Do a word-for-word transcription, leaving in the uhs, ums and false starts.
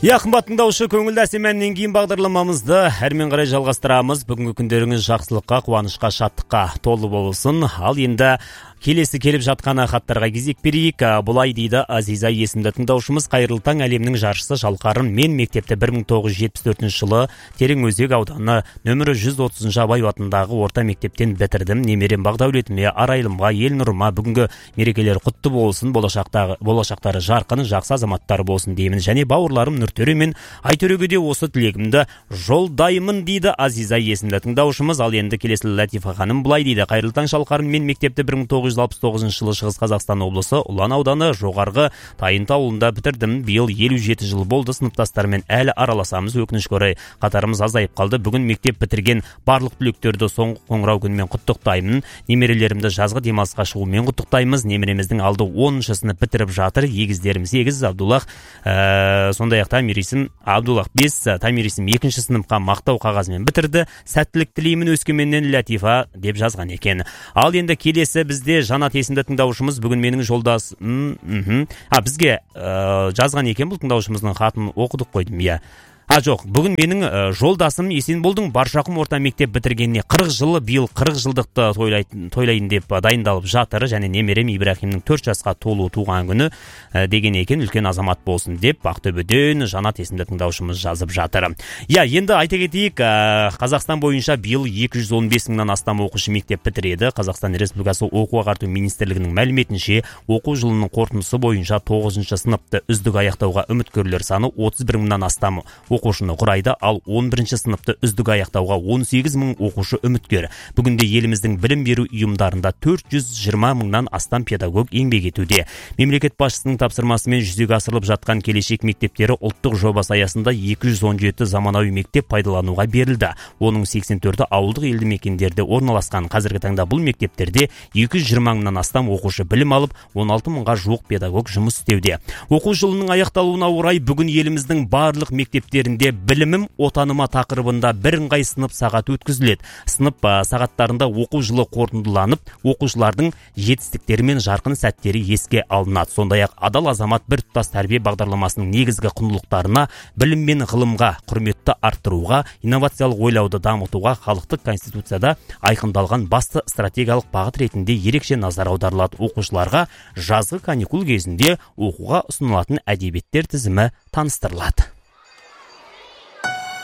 Я, қымбат тыңдаушы, көңілді әсеменнен кейін бағдарламамызды әрмен қарай жалғастырамыз. Бүгінгі күндеріңіз жақсылыққа, қуанышқа, шаттыққа толы болсын. Ал енді келесі келіп жатқаны хаттарға кезек берейік. Бұлай дейді Азиза есімді тыңдаушымыз. Қайырлы таң, әлемнің жаршысы Шалқарын. Мен мектепті бір мың тоғыз жүз жетпіс төртінші жылы Тереңөзек ауданы нөмірі жүз отызыншы Абай атындағы орта мектептен бітірдім. Немерем Бағдәулетіме, Арайлымға, ел нұрыма бүгінгі мерекелер құтты болсын, болашақтағы болашақтары жарқын, жақсы азаматтар болсын деймін. Және бауырларым Нұртөре мен Айтөреге де осы тілегімді жолдаймын дейді Азиза есімді тыңдаушымыз. Ал енді келесі Латифа ханым былай дейді. Қайырлы таң, Шалқарын. Мен мектепті бір мың тоғыз жүз алпыс тоғызыншы жылы Шығыс Қазақстан облысы Ұлан ауданы жоғарғы Тайынты ауылында бітірдім. Биыл елу жеті жыл болды. Сыныптастармен әлі араласамыз. Өкінішке орай қатарымыз азайып қалды. Бүгін мектеп бітірген барлық түлектерді соңғы қоңырау күнімен құттықтаймын. Немерелерімді жазғы демалысқа шығумен құттықтаймыз. Немереміздің алды оныншы сынып бітіріп жатыр. Егіздерім сегіз, Абдуллах, ә, сондай-ақ Тамирисім Абдуллах бес, Тамирисім екінші сыныпқа мақтау қағазымен бітірді. Сәттілік тілеймін Өскеменнен Латифа деп жазған екен. Ал енді келесі бізде Жанат есімді тыңдаушымыз. Бүгін менің жолдас а бізге ә, жазған екен. Бұл тыңдаушымыздың хатын оқыдық қойдым. Иә. А жоқ, бүгін менің ә, жолдасым Есенболдың Баршақұм орта мектеп бітіргеніне қырық жылы, биыл қырық жылдықты тойлайын, тойлайын деп дайындалып жатыр. Және немерем Ибрахимнің төрт жасқа толу туған күні ә, деген екен, үлкен азамат болсын деп Ақтөбеден Жанат есімді тыңдаушымыз жазып жатыр. Я, енді айта кетейік, ә, Қазақстан бойынша биыл екі жүз он бес мыңнан астам оқушы мектеп бітіреді. Қазақстан Республикасы оқу ағарту министрлігінің мәліметінше, оқу жылының қорытындысы бойынша тоғызыншы сыныпты үздік аяқтауға үміткерлер саны отыз бір мыңнан астам оқушыны құрайды, ал он бірінші сыныпты үздік аяқтауға он сегіз мың оқушы үміткер. Бүгінде еліміздің білім беру ұйымдарында төрт жүз жиырма мыңнан астам педагог еңбек етуде. Мемлекет басшысының тапсырмасымен жүзеге асырылып жатқан келешек мектептері ұлттық жобасы аясында екі жүз он жеті заманауи мектеп пайдалануға берілді. Оның сексен төрті ауылдық елді мекендерде орналасқан. Қазіргі таңда бұл мектептерде екі жүз жиырма мыңнан астам оқушы білім алып, он алты мыңға жуық педагог жұмыс істеуде. Оқу жылының аяқталуына орай бүгін еліміздің барлық мектептерінде білімім отаныма тақырыбында бірыңғай сынып сағат өткізіледі. Сынып сағаттарында оқу жылы қорытындыланып, оқушылардың жетістіктері мен жарқын сәттері еске алынады. Сондай-ақ адал азамат біртұтас тәрбие бағдарламасының негізгі құндылықтарына, білім мен ғылымға құрметті арттыруға, инновациялық ойлауды дамытуға халықтық конституцияда айқындалған басты стратегиялық бағыт ретінде ерекше назар аударылады. Оқушыларға жазғы каникул кезінде оқуға ұсынылатын әдебиеттер тізімі таныстырылады.